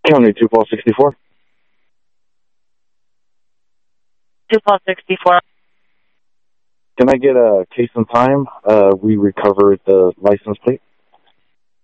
County 2-64. 2-64. Can I get a case and time? We recovered the license plate.